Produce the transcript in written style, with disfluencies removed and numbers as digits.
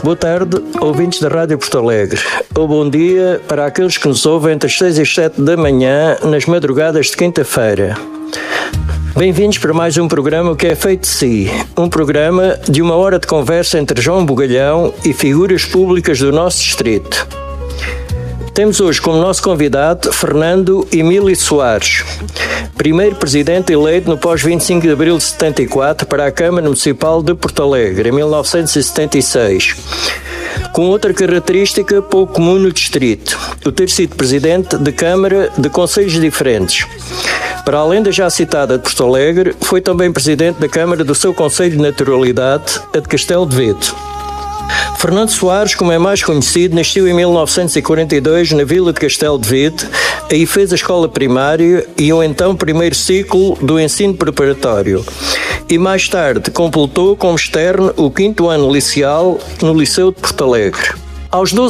Boa tarde, ouvintes da Rádio Porto Alegre. Ou bom dia para aqueles que nos ouvem entre as 6 e as 7 da manhã, nas madrugadas de quinta-feira. Bem-vindos para mais um programa que é feito de si. Um programa de 1 hora de conversa entre João Bugalhão e figuras públicas do nosso distrito. Temos hoje como nosso convidado Fernando Emílio Soares, primeiro presidente eleito no pós-25 de abril de 74 para a Câmara Municipal de Porto Alegre, em 1976. Com outra característica pouco comum no distrito, o ter sido presidente de Câmara de concelhos diferentes. Para além da já citada de Porto Alegre, foi também presidente da Câmara do seu Conselho de Naturalidade, a de Castelo de Vede. Fernando Soares, como é mais conhecido, nasceu em 1942 na vila de Castelo de Vede, aí fez a escola primária e o então primeiro ciclo do ensino preparatório. E mais tarde completou como externo o 5º ano liceal no Liceu de Porto Alegre. Aos 12